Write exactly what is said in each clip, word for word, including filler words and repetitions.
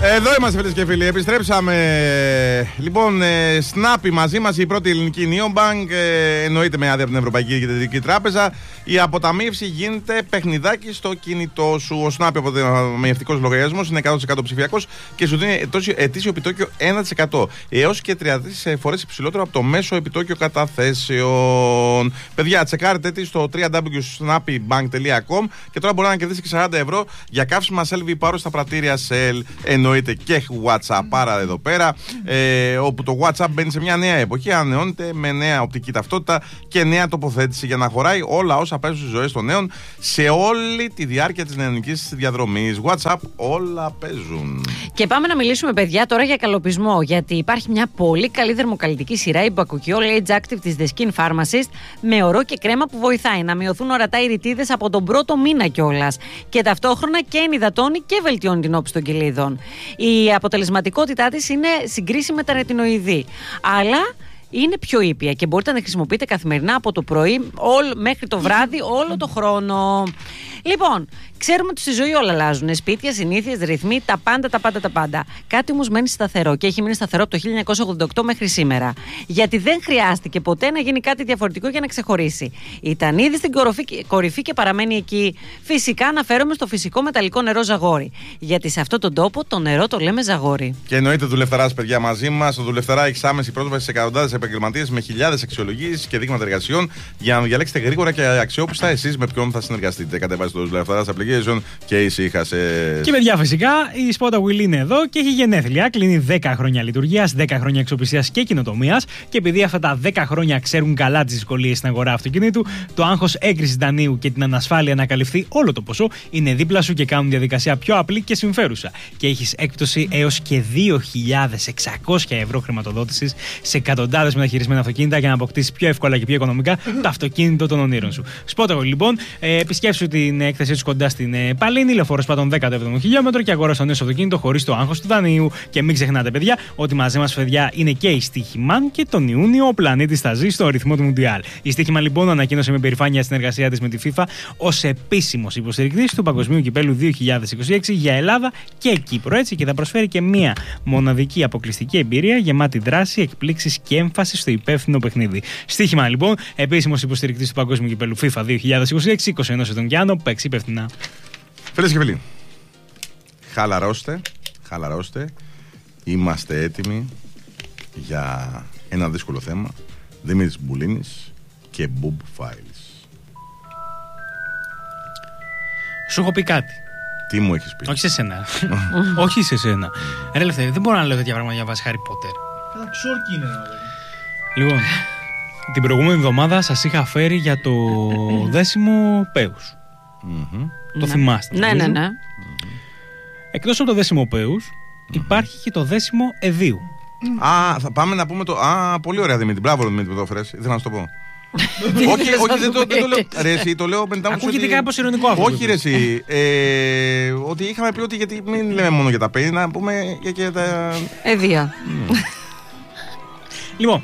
Εδώ είμαστε, φίλες και φίλοι. Επιστρέψαμε. Λοιπόν, ε, Snappy μαζί μας, η πρώτη ελληνική Neobank. Ε, εννοείται με άδεια από την Ευρωπαϊκή Κεντρική Τράπεζα. Η αποταμίευση γίνεται παιχνιδάκι στο κινητό σου. Ο Snappy αποταμιευτικός λογαριασμός είναι εκατό τοις εκατό ψηφιακός και σου δίνει ετήσιο επιτόκιο ένα τοις εκατό. Έως και τριάντα τρεις φορές υψηλότερο από το μέσο επιτόκιο καταθέσεων. Παιδιά, τσεκάρετε τι στο double-u double-u double-u τελεία snappybank τελεία com και τώρα μπορεί να κερδίσει και σαράντα ευρώ για καύσιμα Shell V-Power στα πρατήρια Shell. Εννοείται και WhatsApp πάρα εδώ πέρα, ε, όπου το WhatsApp μπαίνει σε μια νέα εποχή, ανανεώνεται με νέα οπτική ταυτότητα και νέα τοποθέτηση για να χωράει όλα όσα παίζουν στις ζωές των νέων σε όλη τη διάρκεια της νεανικής διαδρομής. WhatsApp, όλα παίζουν. Και πάμε να μιλήσουμε, παιδιά, τώρα για καλοπισμό, γιατί υπάρχει μια πολύ καλή δερμοκαλλιτική σειρά, η Bakuchiol Age Active της The Skin Pharmacist, με ορό και κρέμα που βοηθάει να μειωθούν ορατά οι ρητίδες από τον πρώτο μήνα κιόλας. Και ταυτόχρονα και ενυδατώνει και βελτιώνει την όψη των κοιλίδων. Η αποτελεσματικότητά της είναι συγκρίσιμη με τα ρετινοειδή, αλλά είναι πιο ήπια και μπορείτε να τη χρησιμοποιείτε καθημερινά από το πρωί μέχρι το βράδυ όλο το χρόνο. Λοιπόν, ξέρουμε ότι στη ζωή όλα αλλάζουν. Σπίτια, συνήθειες, ρυθμοί, τα πάντα, τα πάντα, τα πάντα. Κάτι όμως μένει σταθερό και έχει μείνει σταθερό από το χίλια εννιακόσια ογδόντα οκτώ μέχρι σήμερα. Γιατί δεν χρειάστηκε ποτέ να γίνει κάτι διαφορετικό για να ξεχωρίσει. Ήταν ήδη στην κορυφή, κορυφή και παραμένει εκεί. Φυσικά αναφέρομαι στο φυσικό μεταλλικό νερό Ζαγόρι. Γιατί σε αυτόν τον τόπο το νερό το λέμε Ζαγόρι. Και εννοείται δουλευταράς, παιδιά, μαζί μας. Το δουλευταρά έχει άμεση πρόσβαση σε εκατοντάδες επαγγελματίες με χιλιάδες αξιολογήσεις και δείγματα εργασιών για να διαλέξετε γρήγορα και αξιόπιστα εσείς με ποιον θα συνεργαστείτε. Κατεβάζετε το δουλευταράς application και ησύχασες. Και παιδιά, φυσικά η Spotawill είναι εδώ και έχει γενέθλια. Κλείνει δέκα χρόνια λειτουργίας, δέκα χρόνια αξιοπιστίας και καινοτομίας. Και επειδή αυτά τα δέκα χρόνια ξέρουν καλά τις δυσκολίες στην αγορά αυτοκινήτου, το άγχος έγκρισης δανείου και την ανασφάλεια να καλυφθεί όλο το ποσό είναι δίπλα σου και κάνουν διαδικασία πιο απλή και συμφέρουσα. Και έχεις έκπτωση έως και δύο χιλιάδες εξακόσια ευρώ χρηματοδότησης σε εκατοντάδες μεταχειρισμένα αυτοκίνητα για να αποκτήσεις πιο εύκολα και πιο οικονομικά το αυτοκίνητο των ονείρων σου. Spotawill, λοιπόν, ε, επισκέψου την έκθεσή του κοντά στην ε, Παλίνη, λεωφόρος Πατών δέκα έβδομο χιλιόμετρο και αγόρασα το νέο σου αυτοκίνητο χωρίς το άγχος του δανείου. Και μην ξεχνάτε, παιδιά, ότι μαζί μας, παιδιά, είναι και η Στοίχημαν και τον Ιούνιο ο πλανήτης θα ζει στο ρυθμό του Μουντιάλ. Η Στοίχημαν, λοιπόν, ανακοίνωσε με περηφάνεια συνεργασία της με τη FIFA ως επίσημος υποστηρικτής του Παγκοσμίου Κυπέλλου δύο χιλιάδες είκοσι έξι για Ελλάδα και Κύπρο, έτσι, και θα προσφέρει και μία μοναδική αποκλειστική εμπειρία γεμάτη δράση, εκπλήξεις και έμφαση στο υπεύθυνο παιχνίδι. Στοίχημαν, λοιπόν, επίσημος υποστηρικτής του Παγκόσμιου Κυπέλλου FIFA δύο χιλιάδες είκοσι έξι, είκοσι ένα ετών και άνω, παίξει υπεύθυνα. Φίλες και φίλοι, χαλαρώστε, χαλαρώστε, είμαστε έτοιμοι για ένα δύσκολο θέμα. Δημήτρης Μπουλίνης και Bob Files. Σου έχω πει κάτι. Τι μου έχεις πει? Όχι σε σένα. Όχι σε σένα. Ρε Ελευθερία, δεν μπορώ να λέω τέτοια πράγματα για βάση Harry Potter. Κατά ξόρκι είναι. Λοιπόν, την προηγούμενη εβδομάδα σας είχα φέρει για το δέσιμο Πέους. Mm-hmm. Το ναι. θυμάστε? Ναι, ναι, ναι. Mm-hmm. Εκτός από το δέσιμο Πέους, mm-hmm. υπάρχει και το δέσιμο Εδίου. Mm-hmm. Α, θα πάμε να πούμε το... Α, πολύ ωραία, Δημήτρη. Μπράβο, Δημήτρη, που το έφερες. Ήθελα να σου το πω. όχι, όχι, δεν το, δεν το λέω. Ρε, εσύ, το λέω μετά. Ακούγεται ότι... κάπως ειρωνικό αυτό. Όχι, ρε, εσύ. Ε, ότι είχαμε πει ότι γιατί μην λέμε μόνο για τα παιδί, να πούμε και για τα... Εδία. Mm. Λοιπόν,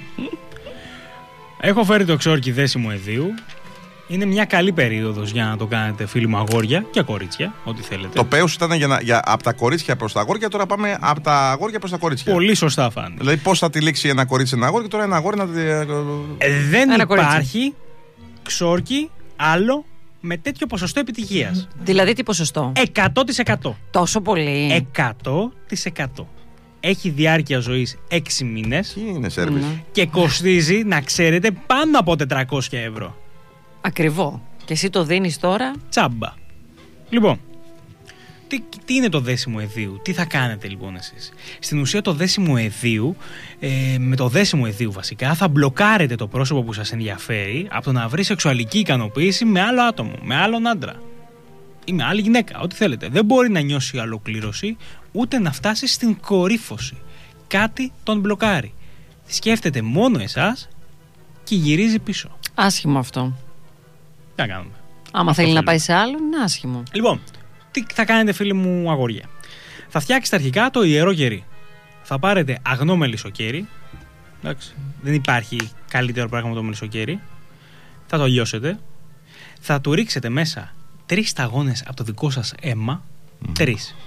έχω φέρει το ξόρκι δέσιμο Εδίου. Είναι μια καλή περίοδος για να το κάνετε, φίλοι μου, αγόρια και κορίτσια, ό,τι θέλετε. Το Πέος ήταν για να, για, από τα κορίτσια προς τα αγόρια, τώρα πάμε από τα αγόρια προς τα κορίτσια. Πολύ σωστά φάνηκε. Δηλαδή, πώς θα τυλίξει ένα κορίτσι ένα αγόρι και τώρα ένα αγόρι να. Ε, δεν ένα υπάρχει κορίτσι. Ξόρκι άλλο με τέτοιο ποσοστό επιτυχίας. Δηλαδή, τι ποσοστό? εκατό τοις εκατό. Τόσο πολύ? εκατό τοις εκατό. Έχει διάρκεια ζωής έξι μήνες. Τι είναι σέρβις? Mm. Και κοστίζει, να ξέρετε, πάνω από τετρακόσια ευρώ. Ακριβό. Και εσύ το δίνεις τώρα? Τσάμπα. Λοιπόν, τι, τι είναι το δέσιμο Εδίου? Τι θα κάνετε λοιπόν εσείς? Στην ουσία το δέσιμο Εδίου, ε, με το δέσιμο Εδίου βασικά, θα μπλοκάρετε το πρόσωπο που σας ενδιαφέρει από το να βρει σεξουαλική ικανοποίηση με άλλο άτομο, με άλλον άντρα ή με άλλη γυναίκα, ό,τι θέλετε. Δεν μπορεί να νιώσει ολοκλήρωση, ούτε να φτάσει στην κορύφωση. Κάτι τον μπλοκάρει. Σκέφτεται μόνο εσάς και γυρίζει πίσω. Άσχημο αυτό. Τι να κάνουμε? Άμα αυτό θέλει θέλω. να πάει σε άλλον, είναι άσχημο. Λοιπόν, τι θα κάνετε, φίλοι μου αγόρια? Θα φτιάξετε αρχικά το ιερό κερί. Θα πάρετε αγνό μελισσοκέρι. Εντάξει, δεν υπάρχει καλύτερο πράγμα από το μελισσοκέρι. Θα το λιώσετε. Θα του ρίξετε μέσα τρεις σταγόνες από το δικό σας αίμα. Mm. Τρεις.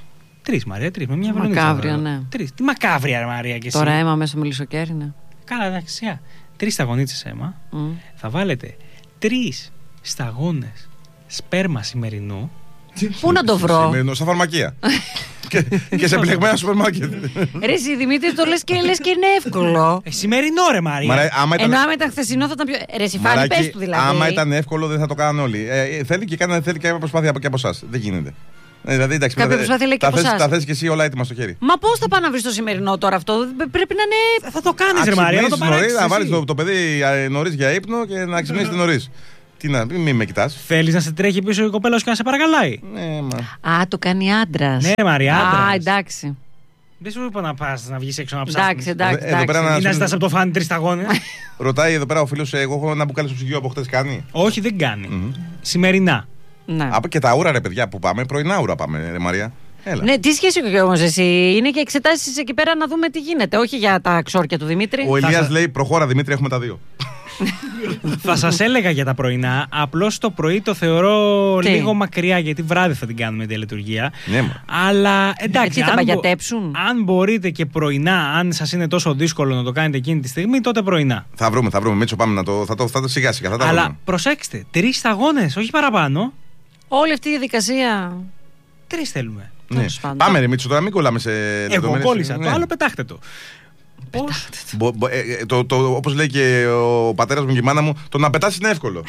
Τρεις, Μαρία, τρεις. Με μια βελονίτσα. Μακάβρια, ναι. Τρεις. Τι μακάβρια, ρε Μαρία, και εσύ. Τώρα αίμα μέσα με λισοκαίρι, ναι. Καλά, εντάξει. Τρεις σταγονίτσες αίμα. Mm. Θα βάλετε τρεις σταγόνες σπέρμα σημερινού. Πού να το βρω? Σημερινό, στα φαρμακεία. και, και σε επιλεγμένα σούπερ μάρκετ. Ρε εσύ Δημήτρη, το λες και λες και είναι εύκολο. Ε, σημερινό, ρε Μαρία. Μαρία, άμα ήταν... Ενώ άμα ήταν χθεσινό θα ήταν πιο. Ρε εσύ Φάνη, Μαράκι, πες του δηλαδή. άμα ήταν εύκολο δεν θα το κάνανε όλοι. Ε, θέλει και κάνει θέλει και προσπάθεια και από εσάς. Δεν γίνεται. Ε, δηλαδή, εντάξει, Κάποια μετά, προσπάθεια λέει και τα από θες, εσάς. τα θες και εσύ όλα έτοιμα στο χέρι. Μα πώς θα πάω να βρεις το σημερινό τώρα αυτό? Πρέπει να είναι. Θα το κάνεις, ρε Μαρία. Να το παράξεις Να εσύ. βάλεις το, το παιδί νωρίς για ύπνο και να ξυπνήσεις νωρίς. Τι να, μην με κοιτάς. Θέλεις να σε τρέχει πίσω η κοπέλα σου και να σε παρακαλάει? Ναι, μα. Α, το κάνει άντρας. Ναι, ρε Μαρία, άντρας. Α, εντάξει. Δεν σου είπα να πας να βγεις έξω να ψάχνεις. Εντάξει, εντάξει. Εδώ πέρα εντάξει. Ή να ζητάς από το Φάνη τρεις σταγόνες. Ρωτάει εδώ πέρα ο φίλος, εγώ έχω ένα μπουκάλι στο ψυγείο από χτες κάνει. Όχι, δεν κάνει. Σημερινά. Ναι. Από και τα ούρα ρε παιδιά που πάμε, πρωινά ούρα πάμε, ρε Μαρία. Έλα. Ναι, τι σχέση έχει όμως εσύ? Είναι και εξετάσεις εκεί πέρα να δούμε τι γίνεται. Όχι για τα ξόρκια του Δημήτρη. Ο Ηλίας σας- λέει: προχώρα Δημήτρη, έχουμε τα δύο. Θα σας έλεγα για τα πρωινά, απλώς το πρωί το θεωρώ Τι? λίγο μακριά γιατί βράδυ θα την κάνουμε τη λειτουργία. Ναι, μα. Αλλά εντάξει, Έτσι θα αν, μπο- παγιατέψουν. αν μπορείτε και πρωινά, αν σας είναι τόσο δύσκολο να το κάνετε εκείνη τη στιγμή, τότε πρωινά. Θα βρούμε, θα βρούμε. Μίτσο, πάμε να το. Θα το, θα το σιγά σιγά. Θα τα Αλλά βρούμε. προσέξτε, τρεις σταγόνες, όχι παραπάνω. Όλη αυτή η διαδικασία. Τρεις θέλουμε. Ναι. τέλος πάντων. Πάμε, ρε Μίτσο, τώρα μην κολλάμε σε Εγώ λεπτομέρειες. κόλλησα. Ναι. Το άλλο πετάχτε το. Πώς? Μπο- μπο- ε, ε, το, το, όπως λέει και ο πατέρας μου και η μάνα μου, το να πετάς είναι εύκολο.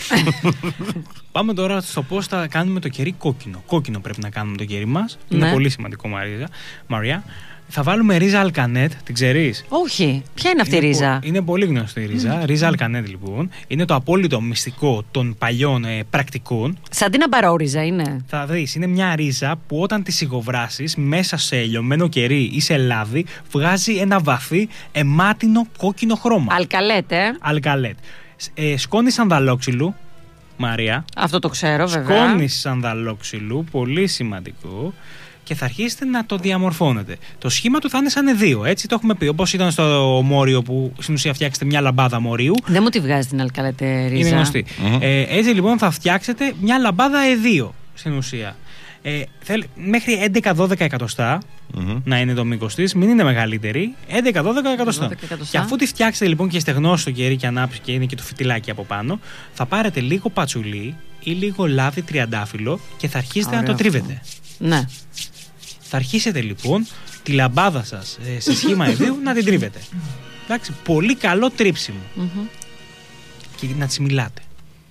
Πάμε τώρα στο πώς θα κάνουμε το κερί κόκκινο. Κόκκινο πρέπει να κάνουμε το κερί μας. Είναι Ναι. πολύ σημαντικό, Μαρία. Μαριά. Θα βάλουμε ρίζα αλκανέτ, την ξέρεις? Όχι. Ποια είναι αυτή η Είναι ρίζα? πο- Είναι πολύ γνωστή η ρίζα. Ρίζα αλκανέτ, λοιπόν. Είναι το απόλυτο μυστικό των παλιών ε, πρακτικών. Σαν την αμπαρόριζα είναι. Θα δεις, είναι μια ρίζα που όταν τη σιγοβράσεις μέσα σε λιωμένο κερί ή σε λάδι, βγάζει ένα βαθύ αιμάτινο κόκκινο χρώμα. Αλκαλέτ, ε. Αλκαλέτ. Σ- Ε, σκόνη σανδαλόξυλου, Μαρία. Αυτό το ξέρω, βέβαια. Σκόνη σανδαλόξυλου, πολύ σημαντικό. Και θα αρχίσετε να το διαμορφώνετε. Το σχήμα του θα είναι σαν δύο, έτσι το έχουμε πει. Όπως ήταν στο μόριο που στην ουσία φτιάξετε μια λαμπάδα μορίου. Δεν μου τη βγάζει την αλκαλέτ ρίζα. Είναι γνωστή. Μμμ. Ε, έτσι λοιπόν θα φτιάξετε μια λαμπάδα εδίο στην ουσία. Ε, θέλ, μέχρι έντεκα δώδεκα εκατοστά Μμμ. να είναι το μήκος της, μην είναι μεγαλύτερη. έντεκα δώδεκα εκατοστά. δώδεκα εκατοστά. Και αφού τη φτιάξετε λοιπόν και στεγνώσει το κερί και ανάψει και είναι και το φιτιλάκι από πάνω, θα πάρετε λίγο πατσουλί ή λίγο λάδι τριαντάφυλλο και θα αρχίσετε Ωραίο να το αυτό. τρίβετε. Ναι. Θα αρχίσετε λοιπόν τη λαμπάδα σας ε, σε σχήμα εδίου να την τρίβετε. Εντάξει, πολύ καλό τρίψιμο. Μμμ. Και να της μιλάτε.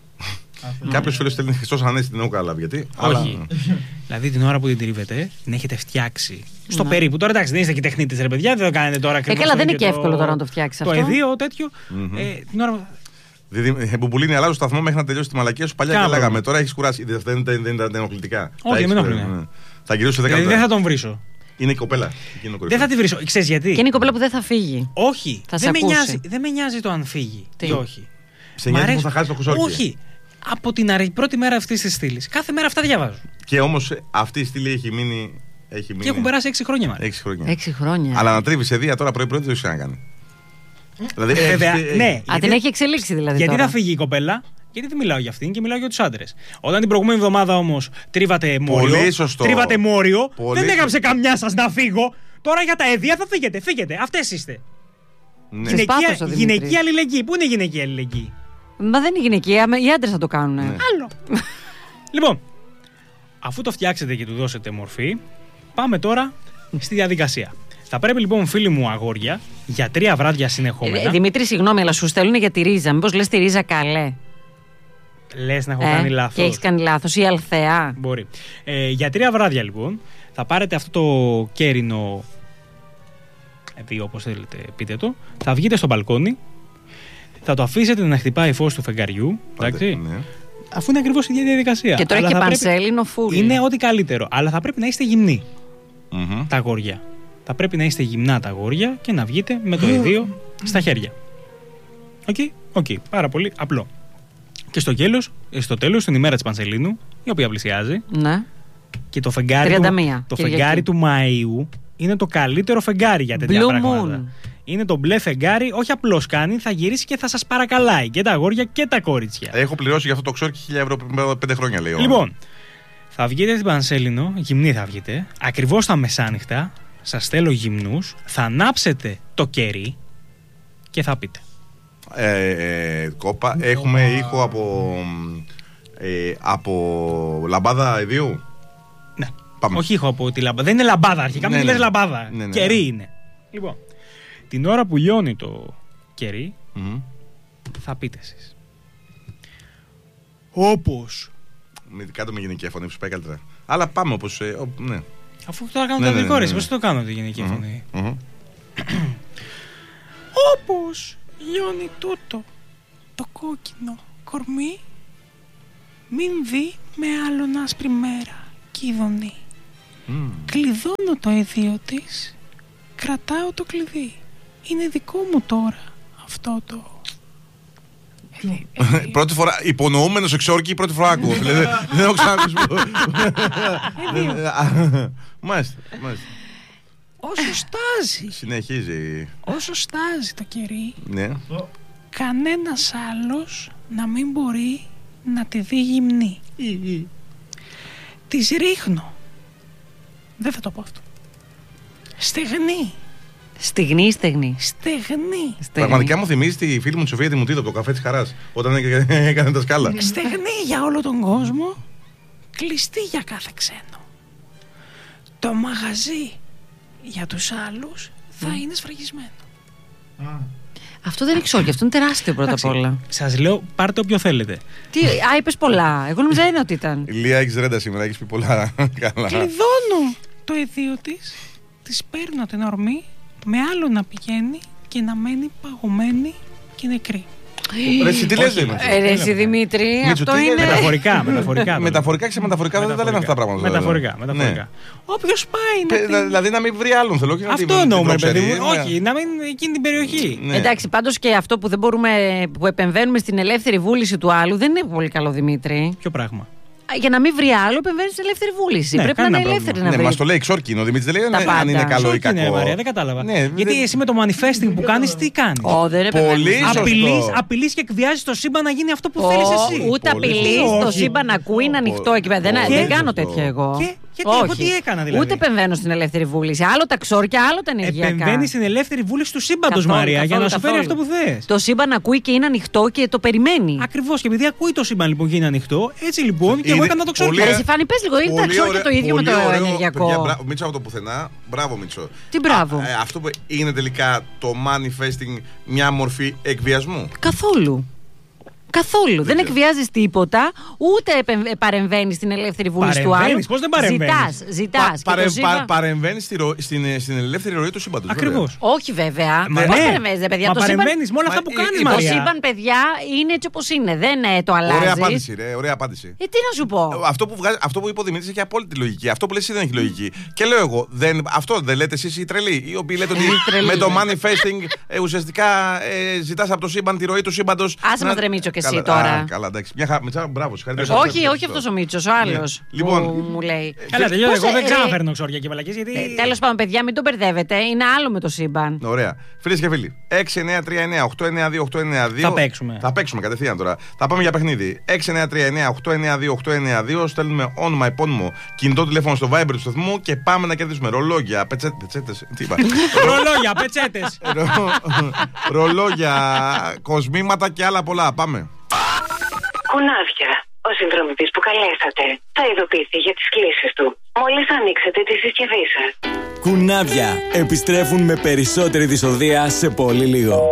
Κάποιο φίλο θέλει Χριστό Ανέστη, δεν έχω καλά γιατί. Όχι. Δηλαδή την ώρα που την τρίβετε, την έχετε φτιάξει. Στο Ναι. περίπου. Τώρα εντάξει, δεν είστε και τεχνίτες ρε παιδιά, δεν το κάνετε τώρα Ε, ακριβώς. καλά, δεν είναι το- και εύκολο τώρα να το φτιάξει Το αυτό. εδίο τέτοιο. Μμμ. ε, την ώρα... Δηλαδή, Μπουμπουλίνη, αλλάζω σταθμό μέχρι να τελειώσει τη μαλακία σου. Παλιά Κάνα και λέγαμε. πρόβλημα. Τώρα έχει κουράσει. Δεν, δεν, δεν, δεν ήταν ενοχλητικά. Όχι, Τα έχεις, με ενόχληνε. ναι. Θα γυρίσει σε δέκα Δηλαδή δεν λεπτά. θα τον βρίσω. Είναι η κοπέλα. Εκείνο Δεν κορυφαίο. θα τη βρίσω. Ξέρεις γιατί? Και είναι η κοπέλα που δεν θα φύγει. Όχι. Θα σε δεν, με ακούσει. νοιάζει, δεν με νοιάζει το αν φύγει Τι? ή όχι. Σε Μ' νοιάζει αρέσει- που θα χάσει το κουσόρκι. Όχι. Από την αρ- πρώτη μέρα αυτή τη στήλη. Κάθε μέρα αυτά διαβάζω. Και όμω αυτή η στήλη έχει μείνει. Έχει μείνει Και έχουν περάσει έξι χρόνια μάλλον. έξι χρόνια. Έξι χρόνια. Αλλά να τρίβει σε δία τώρα πρωί-πρωί δεν το έχει ξανακάνει. Δηλαδή, Ε, βέβαια, έχεις- ναι. Α, γιατί- την έχει εξελίξει δηλαδή. Γιατί τώρα. θα φύγει η κοπέλα, γιατί δεν μιλάω για αυτήν και μιλάω για του άντρε. Όταν την προηγούμενη εβδομάδα όμω τρίβατε μόριο. Πολύ σωστό. Τρίβατε μόριο. Πολύ δεν έγραψε σωστό. καμιά σα να φύγω. Τώρα για τα εδία θα φύγετε. Φύγετε. Αυτέ είστε. Ναι. Γυναίκ- πάθος ο Γυναικεία, Δημήτρης. γυναικεία αλληλεγγύη. Πού είναι η γυναικεία αλληλεγγύη? Μα δεν είναι γυναικεία, με- οι άντρε θα το κάνουν. Ναι. Άλλο. Λοιπόν, αφού το φτιάξετε και του δώσετε μορφή, πάμε τώρα στη διαδικασία. Θα πρέπει λοιπόν, φίλοι μου αγόρια, για τρία βράδια συνεχόμενα. Ε, Δημήτρη, συγγνώμη, αλλά σου στέλνουν για τη ρίζα. Μήπω λε τη ρίζα καλέ. Λες να έχω Ε, κάνει λάθος. Και έχει κάνει λάθο. Ή αλθεά. Μπορεί. Ε, για τρία βράδια λοιπόν θα πάρετε αυτό το κέρινο εδίο, όπως θέλετε πείτε το, θα βγείτε στο μπαλκόνι, θα το αφήσετε να χτυπάει φως του φεγγαριού, εντάξει, Ναι. αφού είναι ακριβώς η ίδια διαδικασία. Και τώρα Αλλά και θα πρέπει- πανσέλινο φούλ. Είναι ό,τι καλύτερο, αλλά θα πρέπει να είστε γυμνοί Μμμ. τα αγόρια. Θα πρέπει να είστε γυμνά τα αγόρια και να βγείτε με το εδίο στα χέρια. Οκ, οκ, πάρα πολύ απλό. Και στο τέλος, στο τέλος, την ημέρα της Πανσελίνου, η οποία πλησιάζει, Ναι. και το φεγγάρι, τριάντα του, μία, το Κυριακή. φεγγάρι του Μαΐου είναι το καλύτερο φεγγάρι για τέτοια Blue πράγματα. Moon. Είναι το μπλε φεγγάρι, όχι απλώς κάνει, θα γυρίσει και θα σας παρακαλάει και τα αγόρια και τα κορίτσια. Έχω πληρώσει για αυτό το ξόρκι χίλια ευρώ πριν πέντε χρόνια, λέει. ο- Λοιπόν, Θα βγείτε στην Πανσέλινο, γυμνοί θα βγείτε, ακριβώς τα μεσάνυχτα, σας στέλνω γυμνούς, θα ανάψετε το κερί και θα πείτε. Ε, ε, κόπα, έχουμε ήχο από, ε, από λαμπάδα ιδίου. Ναι. Πάμε. Όχι ήχο από τη λαμπάδα. Δεν είναι λαμπάδα αρχικά, μην ναι, ναι. λες ναι. λαμπάδα. Ναι, ναι, κερί ναι. είναι. Λοιπόν, την ώρα που λιώνει το κερί, Mm-hmm. θα πείτε εσείς. Όπως. Μην κάτω με γυναικεία φωνή που σου πάει καλύτερα. Αλλά πάμε όπως. Ε, ο, ναι. Αφού τώρα κάνω Ναι, το ναι, δικό ναι, ρε, ναι. πώς το κάνω τη γυναικεία Mm-hmm. φωνή. Mm-hmm. Όπως λιώνει τούτο το κόκκινο κορμί, μην δει με άλλον άσπρη μέρα κι ειδονή. Mm. Κλειδώνω το εδίο της, κρατάω το κλειδί. Είναι δικό μου τώρα αυτό το... Πρώτη φορά, υπονοούμενος εξόρκη, πρώτη φορά ακούω. Δηλαδή, δεν έχω ξανακούσει. Μάλιστα, μάλιστα. Όσο στάζει, Συνεχίζει. όσο στάζει το κερί, Ναι. κανένας άλλος να μην μπορεί να τη δει γυμνή. Της ρίχνω. Δεν θα το πω αυτό. Στεγνή. Στιγνή ή στεγνή. Στεγνή. Πραγματικά μου θυμίζει τη φίλη μου τη Σοφία τη Μουτίδο από το καφέ της Χαράς. Όταν έκανε τα σκάλα. Στεγνή για όλο τον κόσμο. Κλειστή για κάθε ξένο. Το μαγαζί για τους άλλους θα είναι σφραγισμένο. Αυτό δεν είναι εξόρκη, αυτό είναι τεράστιο πρώτα απ' όλα. Σας λέω, πάρτε όποιο θέλετε. Τι, α, είπες πολλά. Εγώ νόμιζα είναι ότι ήταν. Λία, έχεις ρέντα σήμερα, έχεις πει πολλά. Καλά. Κλειδώνω το εδίο της, της παίρνω την ορμή, με άλλο να πηγαίνει και να μένει παγωμένη και νεκρή. Ρε, εσύ τι λες, ρε, Ε, ρε, εσύ Δημήτρη, Μίτσο, αυτό τι είναι. λες? Μεταφορικά, μεταφορικά. Μεταφορικά και μεταφορικά δεν τα λέμε αυτά τα πράγματα. Μεταφορικά, Ναι. μεταφορικά. Όποιος πάει να Ε, πει- Δηλαδή να μην βρει άλλον, θέλω. όχι να την- Αυτό την εννοούμε, τροξερεί, παιδί μου. ναι. Όχι, να μην εκείνη την περιοχή. Ναι. Εντάξει, πάντως και αυτό που δεν μπορούμε, που επεμβαίνουμε στην ελεύθερη βούληση του άλλου δεν είναι πολύ καλό, Δημήτρη. Ποιο πράγμα. Για να μην βρει άλλο, επεμβαίνει στην ελεύθερη βούληση. Ναι, Πρέπει να είναι κανένα ελεύθερη πρόβλημα. να Ναι, βρει. μας το λέει εξόρκινο. Ο Δημήτρης δεν λέει Τα ναι, αν πάντα. είναι καλό ή Όχι, ναι, κακό. Μαρία, δεν κατάλαβα. Ναι, Γιατί δεν- εσύ με το manifesting που κάνεις, τι κάνεις. Ω, δεν Πολύ επεμβαίνεις. σωστό. Απειλείς, απειλείς και εκβιάζεις το σύμπαν να γίνει αυτό που Ω, θέλεις εσύ. Ούτε Πολύ απειλή, σωστό. το Όχι. σύμπαν ακούει, είναι ανοιχτό εκεί πέρα. Δεν, Πολύ δεν κάνω σωστό. τέτοια εγώ. Και- γιατί, εγώ τι έκανα δηλαδή? Ούτε επεμβαίνω στην ελεύθερη βούληση. Άλλο τα ξόρκια, άλλο τα ενεργειακά. Επεμβαίνει στην ελεύθερη βούληση του σύμπαντος, Καθόλου, Μαρία, για καθόλου, να σου φέρει αυτό καθόλου. που θες. Το σύμπαν ακούει και είναι ανοιχτό και το περιμένει. Ακριβώς, και επειδή ακούει το σύμπαν λοιπόν και είναι ανοιχτό, έτσι λοιπόν και εγώ Είναι έκανα το πολύ- ξόρκι. Ρε, εσύ Φάνη, πες λίγο, είναι τα Πολύ ξόρκια ωραίο- το ίδιο με πολύ το ωραίο, ενεργειακό. παιδιά, μπράβο, Μίτσο από το πουθενά. Μπράβο, Μίτσο. Τι μπράβο. Α, ε, αυτό που είναι τελικά το manifesting μια μορφή εκβιασμού. Καθόλου. Καθόλου. Δεν ξέρω. εκβιάζει τίποτα, ούτε επεμ- παρεμβαίνει στην ελεύθερη βούληση του άλλου. Παρεμβαίνεις, πώς δεν παρεμβαίνεις? Ζητάς, ζητάς. Πα- και το παρε- σύμπαν- πα- Παρεμβαίνει στη ρο- στην, στην ελεύθερη ροή του σύμπαντος. Ακριβώς. Όχι βέβαια. Μα Πώς ναι. παρεμβαίνεις, ρε παιδιά. Μα Το σύμπαν, παρεμβαίνεις με όλα αυτά Μα, που ε, κάνεις, ε, το Μαρία. σύμπαν, παιδιά, είναι έτσι όπως είναι. Δεν ε, το Ωραία αλλάζει. απάντηση, ρε, ωραία απάντηση. Ε, τι να σου πω. Αυτό που, βγάζει, αυτό που είπε ο Δημήτρης έχει απόλυτη λογική. Αυτό που λες εσύ δεν έχει λογική. Και λέω εγώ, δεν, αυτό δεν λέτε εσείς οι τρελοί. Οι οποίοι λέτε ότι τρελοί. με το manifesting ε, ουσιαστικά ε, ζητάς από το σύμπαν τη ροή του σύμπαντος. Άσε μας, ρε Μίτσο, και εσύ Καλά, τώρα. Α, καλά, εντάξει. Μια χα... Μιτσά, μπράβο, συγχαρητήρια. Όχι, όχι αυτός ο Μίτσος, ο άλλος Ναι. Λοιπόν, που μου λέει. Καλά, τελειώνω. Πώς, Εγώ δεν ε, ξαναφέρνω ξόρκια και μαλακίες γιατί. Ε, Τέλος πάντων, παιδιά, μην τον μπερδεύετε. Είναι άλλο με το σύμπαν. Ωραία. Φίλες και φίλοι, έξι εννιά τρία εννιά οκτώ εννιά δύο οκτώ εννιά δύο. Θα παίξουμε. Θα παίξουμε κατευθείαν τώρα. Θα πάμε για παιχνίδι. έξι εννιά τρία εννιά οκτώ εννιά δύο οκτώ εννιά δύο. Στέλνουμε όνομα επώνυμο κινητό τηλέφωνο στο Viber του σταθμού και πάμε να κερδίσουμε ρολόγια, πετσέ- πετσέτες. Τι είπα. Ρολόγια, πετσέτες. Ρο- Ρολόγια, κοσμήματα και άλλα πολλά. Πάμε. Κουνάβια. Ο συνδρομητής που καλέσατε θα ειδοποιηθεί για τις κλήσεις του μόλις ανοίξετε τη συσκευή σας. Κουνάβια. Επιστρέφουν με περισσότερη δυσοδεία σε πολύ λίγο.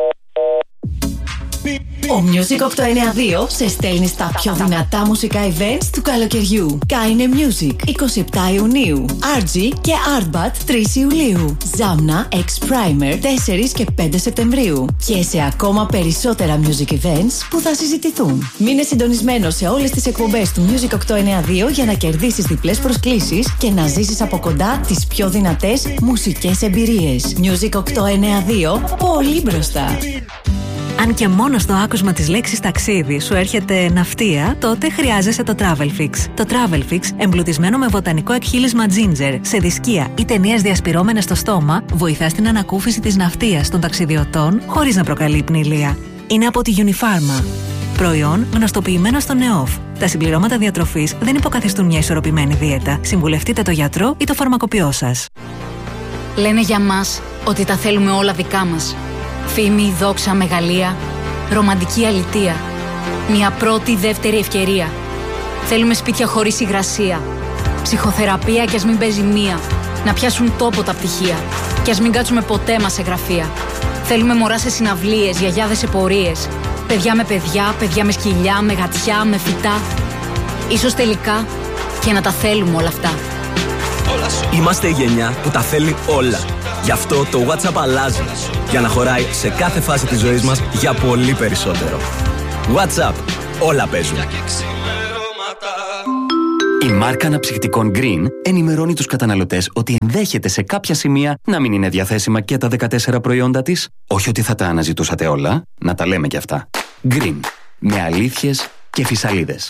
Ο Music οκτακόσια ενενήντα δύο σε στέλνει στα πιο δυνατά μουσικά events του καλοκαιριού. Kaine Music είκοσι επτά Ιουνίου, αρ τζι και Artbat τρεις Ιουλίου, Zamna X Primer τέσσερις και πέντε Σεπτεμβρίου και σε ακόμα περισσότερα music events που θα συζητηθούν. Μείνε συντονισμένος σε όλες τις εκπομπές του Music οκτακόσια ενενήντα δύο για να κερδίσεις διπλές προσκλήσεις και να ζήσεις από κοντά τις πιο δυνατές μουσικές εμπειρίες. Music οκτακόσια ενενήντα δύο, πολύ μπροστά. Αν και μόνο στο άκουσμα της λέξης ταξίδι σου έρχεται ναυτία, τότε χρειάζεσαι το Travelfix. Το Travelfix, εμπλουτισμένο με βοτανικό εκχύλισμα ginger, σε δισκία ή ταινίες διασπυρώμενες στο στόμα, βοηθά στην ανακούφιση της ναυτίας των ταξιδιωτών χωρίς να προκαλεί πνηλία. Είναι από τη Unifarma. Προϊόν γνωστοποιημένο στο ΝΕΟΦ. Τα συμπληρώματα διατροφής δεν υποκαθιστούν μια ισορροπημένη δίαιτα. Συμβουλευτείτε το γιατρό ή το φαρμακοποιό σας. Λένε για μας ότι τα θέλουμε όλα δικά μας. Φήμη, δόξα, μεγαλεία, ρομαντική αλητεία. Μια πρώτη, δεύτερη ευκαιρία. Θέλουμε σπίτια χωρίς υγρασία. Ψυχοθεραπεία κι ας μην παίζει μία. Να πιάσουν τόπο τα πτυχία. Κι ας μην κάτσουμε ποτέ μας σε γραφεία. Θέλουμε μωρά σε συναυλίες, γιαγιάδες σε πορείες. Παιδιά με παιδιά, παιδιά με σκυλιά, με γατιά, με φυτά. Ίσως τελικά και να τα θέλουμε όλα αυτά. Είμαστε η γενιά που τα θέλει όλα. Γι' αυτό το WhatsApp αλλάζει. Για να χωράει σε κάθε φάση της ζωής μας για πολύ περισσότερο. WhatsApp. Όλα παίζουν. Η μάρκα αναψυκτικών Green ενημερώνει τους καταναλωτές ότι ενδέχεται σε κάποια σημεία να μην είναι διαθέσιμα και τα δεκατέσσερα προϊόντα της. Όχι ότι θα τα αναζητούσατε όλα, να τα λέμε κι αυτά. Green. Με αλήθειες και φυσαλίδες.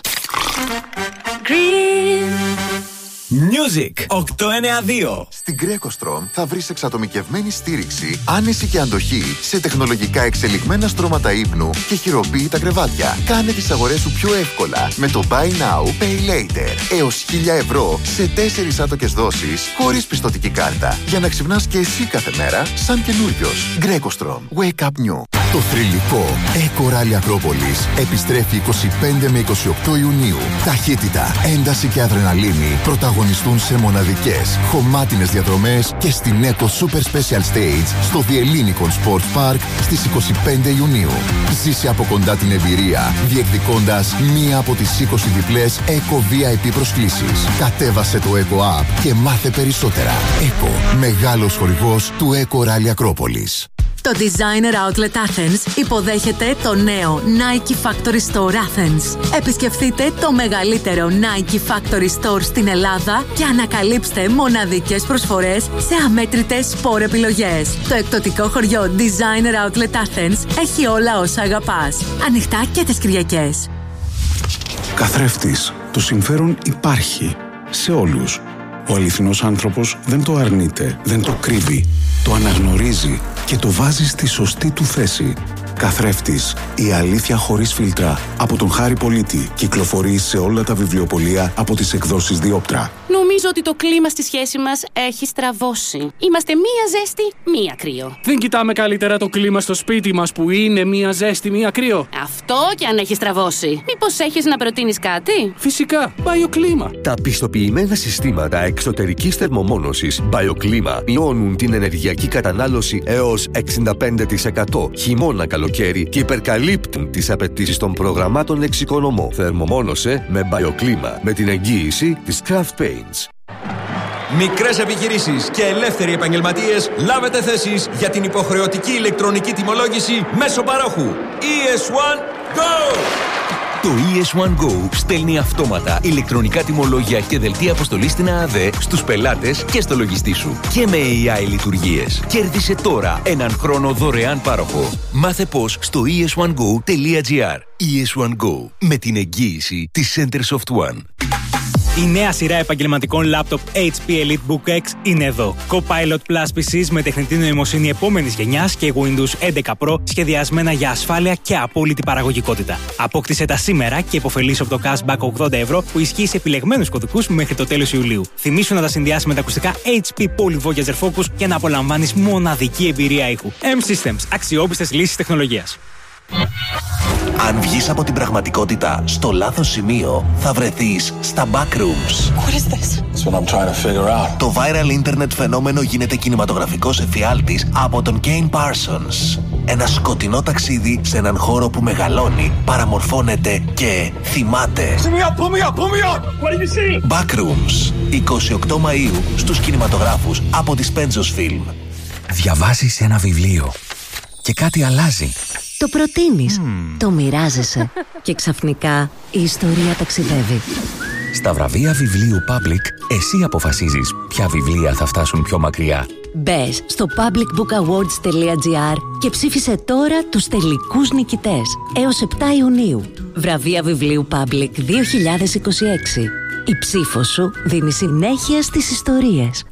Green. Music οκτακόσια ενενήντα δύο. Στην GrecoStrom θα βρεις εξατομικευμένη στήριξη, άνεση και αντοχή σε τεχνολογικά εξελιγμένα στρώματα ύπνου και χειροποίητα κρεβάτια. Κάνε τις αγορές σου πιο εύκολα με το Buy Now, Pay Later. Έως χίλια ευρώ σε τέσσερις άτοκες δόσεις χωρίς πιστωτική κάρτα. Για να ξυπνάς και εσύ κάθε μέρα σαν καινούριος. GrecoStrom. Wake up new. Το θρυλικό Eco Rally Ακρόπολης επιστρέφει είκοσι πέντε με είκοσι οκτώ Ιουνίου. Ταχύτητα, ένταση και αδρεναλίνη πρωταγωνιστούν σε μοναδικές, χωμάτινες διαδρομές και στην Eco Super Special Stage στο Διελλήνικον Sports Park στις είκοσι πέντε Ιουνίου. Ζήσε από κοντά την εμπειρία, διεκδικώντας μία από τις είκοσι διπλές Eco βι άι πι προσκλήσεις. Κατέβασε το Eco App και μάθε περισσότερα. Eco, μεγάλος χορηγός του Eco Rally Ακρόπολης. Το Designer Outlet Athens υποδέχεται το νέο Nike Factory Store Athens. Επισκεφτείτε το μεγαλύτερο Nike Factory Store στην Ελλάδα και ανακαλύψτε μοναδικές προσφορές σε αμέτρητες σπορ επιλογές. Το εκπτωτικό χωριό Designer Outlet Athens έχει όλα όσα αγαπάς. Ανοιχτά και τις Κυριακές. Καθρέφτης. Το συμφέρον υπάρχει σε όλους. Ο αληθινός άνθρωπος δεν το αρνείται, δεν το κρύβει. Το αναγνωρίζει και το βάζει στη σωστή του θέση. Καθρέφτης. Η αλήθεια χωρίς φίλτρα. Από τον Χάρη Πολίτη. Κυκλοφορεί σε όλα τα βιβλιοπωλεία από τις εκδόσεις Διόπτρα. Νομίζω ότι το κλίμα στη σχέση μας έχει στραβώσει. Είμαστε μία ζέστη, μία κρύο. Δεν κοιτάμε καλύτερα το κλίμα στο σπίτι μας που είναι μία ζέστη, μία κρύο? Αυτό και αν έχει στραβώσει. Μήπως έχεις να προτείνεις κάτι? Φυσικά, BioClima. Τα πιστοποιημένα συστήματα εξωτερικής θερμομόνωσης BioClima μειώνουν την ενεργειακή κατανάλωση έως εξήντα πέντε τοις εκατό χειμώνα καλοκαίρι και υπερκαλύπτουν τις απαιτήσεις των προγραμμάτων εξοικονομώ. Θερμομόνωσε με BioClima με την εγγύηση της Craft Paints. Μικρές επιχειρήσεις και ελεύθεροι επαγγελματίες, λάβετε θέσεις για την υποχρεωτική ηλεκτρονική τιμολόγηση μέσω παρόχου. ι ες ουάν Go! Το ι ες ουάν Go στέλνει αυτόματα ηλεκτρονικά τιμολόγια και δελτία αποστολής στην ΑΑΔΕ στους πελάτες και στο λογιστή σου. Και με έι άι λειτουργίες. Κέρδισε τώρα έναν χρόνο δωρεάν πάροχο. Μάθε πώς στο ι ες ουάν γκο τελεία τζι άρ. ι ες ουάν Go, με την εγγύηση της Centersoft One. Η νέα σειρά επαγγελματικών λάπτοπ έιτς πι EliteBook X είναι εδώ. Copilot Plus πι σις με τεχνητή νοημοσύνη επόμενης γενιάς και Windows έντεκα Pro σχεδιασμένα για ασφάλεια και απόλυτη παραγωγικότητα. Απόκτησε τα σήμερα και υποφελήσου από το cashback ογδόντα ευρώ που ισχύει σε επιλεγμένους κωδικούς μέχρι το τέλος Ιουλίου. Θυμήσου να τα συνδυάσεις με τα ακουστικά έιτς πι Poly Voyager Focus για να απολαμβάνεις μοναδική εμπειρία ήχου. M Systems. Αξιόπιστες λύσεις τεχνολογίας. Αν βγεις από την πραγματικότητα στο λάθος σημείο, θα βρεθείς στα Backrooms. What is this? That's what I'm trying to figure out. Το viral ίντερνετ φαινόμενο γίνεται κινηματογραφικός εφιάλτης από τον Kane Parsons. Ένα σκοτεινό ταξίδι σε έναν χώρο που μεγαλώνει, παραμορφώνεται και θυμάται. Backrooms, εικοστή όγδοη Μαΐου στους κινηματογράφους από τη Spensos Film. Διαβάζεις ένα βιβλίο και κάτι αλλάζει. Το προτείνεις, mm. το μοιράζεσαι και ξαφνικά η ιστορία ταξιδεύει. Στα βραβεία βιβλίου Public, εσύ αποφασίζεις ποια βιβλία θα φτάσουν πιο μακριά. Μπες στο public book awards τελεία τζι άρ και ψήφισε τώρα τους τελικούς νικητές έως επτά Ιουνίου. Βραβεία βιβλίου Public δύο χιλιάδες είκοσι έξι. Η ψήφος σου δίνει συνέχεια στις ιστορίες.